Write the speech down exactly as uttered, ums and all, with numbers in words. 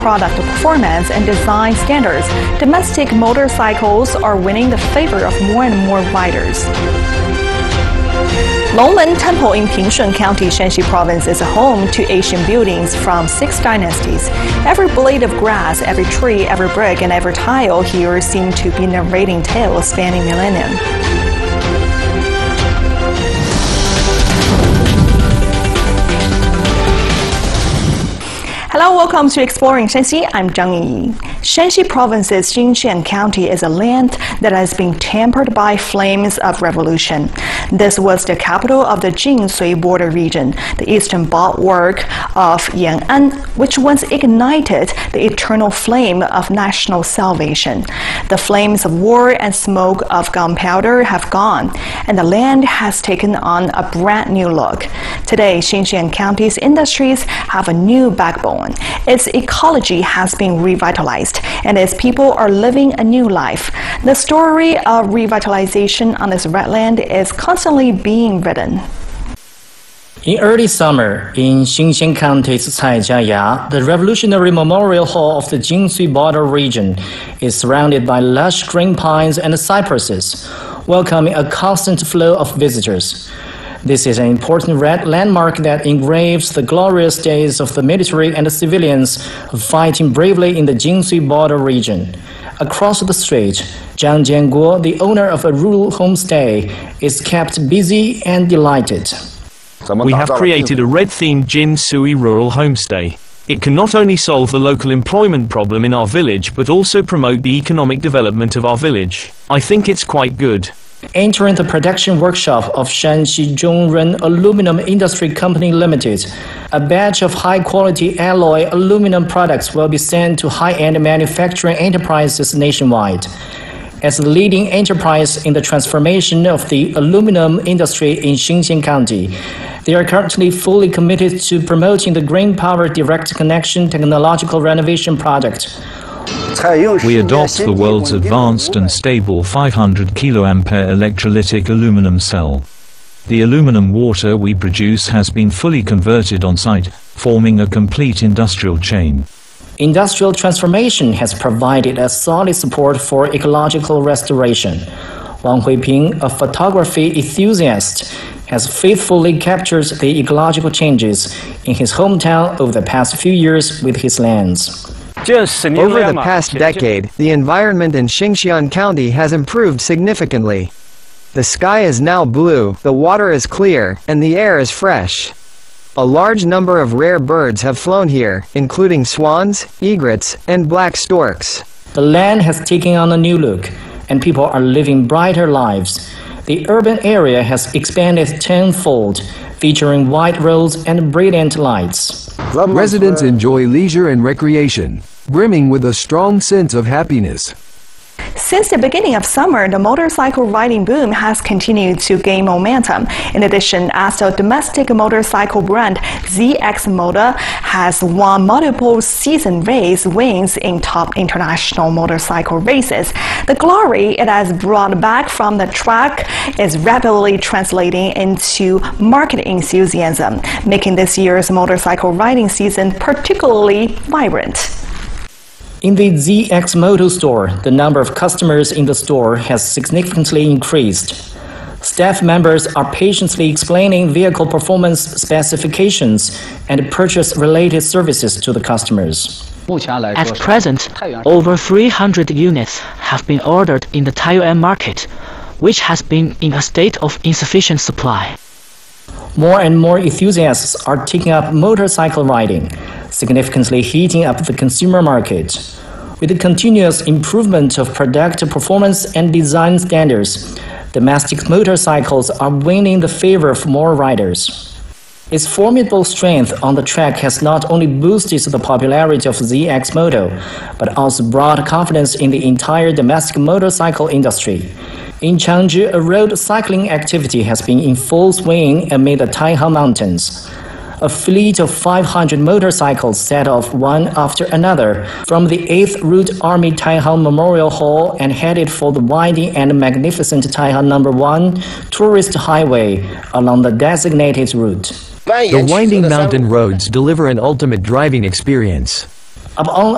product performance and design standards, domestic motorcycles are winning the favor of more and more riders. Longmen Temple in Pingshun County, Shanxi Province is a home to ancient buildings from six dynasties. Every blade of grass, every tree, every brick, and every tile here seem to be narrating tales spanning millennium. Hello, welcome to Exploring Shanxi. I'm Zhang Yi. Shanxi Province's Jinxian County is a land that has been tempered by flames of revolution. This was the capital of the Jin-Sui border region, the eastern bulwark of Yan'an, which once ignited the eternal flame of national salvation. The flames of war and smoke of gunpowder have gone, and the land has taken on a brand new look. Today, Jinxian County's industries have a new backbone. Its ecology has been revitalized, and its people are living a new life. The story of revitalization on this red land is constantly being written. In early summer, in Xinxian County's Caijiaya, the Revolutionary Memorial Hall of the Jin-Sui border region is surrounded by lush green pines and cypresses, welcoming a constant flow of visitors. This is an important red landmark that engraves the glorious days of the military and the civilians fighting bravely in the Jin-Sui border region. Across the street, Zhang Jianguo, the owner of a rural homestay, is kept busy and delighted. We have created a red-themed Jin-Sui rural homestay. It can not only solve the local employment problem in our village, but also promote the economic development of our village. I think it's quite good. Entering the production workshop of Shanxi Zhongren Aluminum Industry Company Limited, a batch of high-quality alloy aluminum products will be sent to high-end manufacturing enterprises nationwide. As the leading enterprise in the transformation of the aluminum industry in Xinxian County, they are currently fully committed to promoting the Green Power Direct Connection Technological Renovation Project. We adopt the world's advanced and stable five hundred kiloampere electrolytic aluminum cell. The aluminum water we produce has been fully converted on site, forming a complete industrial chain. Industrial transformation has provided a solid support for ecological restoration. Wang Huiping, a photography enthusiast, has faithfully captured the ecological changes in his hometown over the past few years with his lens. Over the past decade, the environment in Xinxian County has improved significantly. The sky is now blue, the water is clear, and the air is fresh. A large number of rare birds have flown here, including swans, egrets, and black storks. The land has taken on a new look, and people are living brighter lives. The urban area has expanded tenfold, featuring wide roads and brilliant lights. Residents enjoy leisure and recreation, brimming with a strong sense of happiness. Since the beginning of summer, the motorcycle riding boom has continued to gain momentum. In addition, as the domestic motorcycle brand Z X Motor has won multiple season race wins in top international motorcycle races, the glory it has brought back from the track is rapidly translating into market enthusiasm, making this year's motorcycle riding season particularly vibrant. In the Z X Moto store, the number of customers in the store has significantly increased. Staff members are patiently explaining vehicle performance specifications and purchase-related services to the customers. At present, over three hundred units have been ordered in the Taiyuan market, which has been in a state of insufficient supply. More and more enthusiasts are taking up motorcycle riding, significantly heating up the consumer market. With the continuous improvement of product performance and design standards, domestic motorcycles are winning the favor of more riders. Its formidable strength on the track has not only boosted the popularity of Z X Moto, but also brought confidence in the entire domestic motorcycle industry. In Changzhi, a road cycling activity has been in full swing amid the Taihang Mountains. A fleet of five hundred motorcycles set off one after another from the eighth Route Army Taihang Memorial Hall and headed for the winding and magnificent Taihang Number One tourist highway along the designated route. The winding mountain roads deliver an ultimate driving experience. Upon